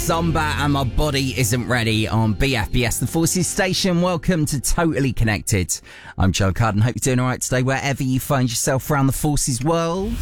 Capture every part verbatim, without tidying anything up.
Zomba and My Body Isn't Ready on B F B S, the Forces station. Welcome to Totally Connected. I'm Joe Carden. Hope you're doing all right today, wherever you find yourself around the Forces world.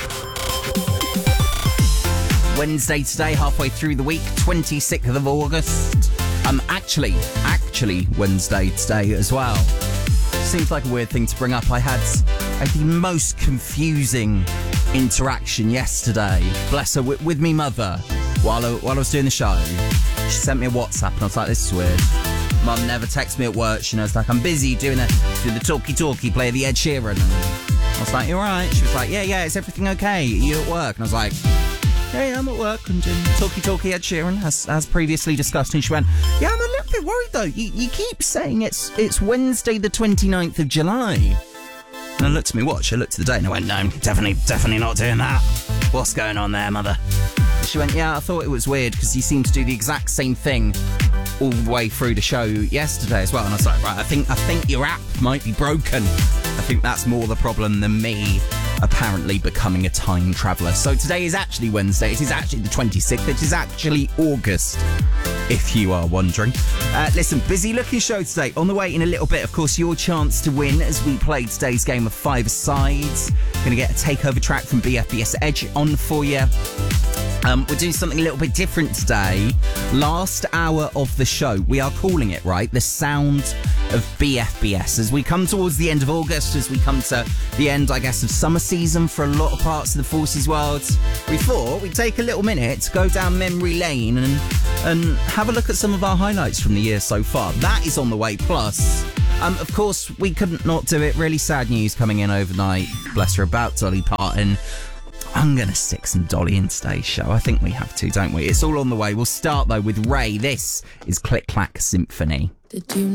Wednesday today, halfway through the week, twenty-sixth of August. Um, actually, actually Wednesday today as well. Seems like a weird thing to bring up. I had, I had the most confusing interaction yesterday, bless her, with, with me mother, while I, while I was doing the show. She sent me a WhatsApp and I was like, this is weird. Mum never texts me at work. She knows, like, I'm busy doing, a, doing the talkie-talkie, play the Ed Sheeran. And I was like, you alright? She was like, yeah, yeah, is everything okay? Are you at work? And I was like, yeah, yeah, I'm at work and doing talkie-talkie Ed Sheeran, as, as previously discussed. And she went, yeah, I'm a little bit worried though. You, you keep saying it's it's Wednesday the twenty-ninth of July. And I looked at my watch, I looked at the date and I went, no, definitely, definitely not doing that. What's going on there, mother? And she went, yeah, I thought it was weird because you seemed to do the exact same thing all the way through the show yesterday as well. And I was like, right, I think I think your app might be broken. I think that's more the problem than me apparently becoming a time traveller. So today is actually Wednesday. It is actually the twenty-sixth. It is actually August, if you are wondering. Uh, listen, busy looking show today. On the way in a little bit, of course, your chance to win as we play today's game of five sides. Going to get a takeover track from B F B S Edge on for you. Um, we're doing something a little bit different today. Last hour of the show, we are calling it, right, the sound of B F B S. As we come towards the end of August, as we come to the end, I guess, of summer season for a lot of parts of the Forces world, we thought we'd take a little minute to go down memory lane and, and have a look at some of our highlights from the year so far. That is on the way. Plus, um, of course, we couldn't not do it. Really sad news coming in overnight, bless her, about Dolly Parton. I'm going to stick some Dolly in today's show. I think we have to, don't we? It's all on the way. We'll start, though, with Ray. This is Click Clack Symphony. Did you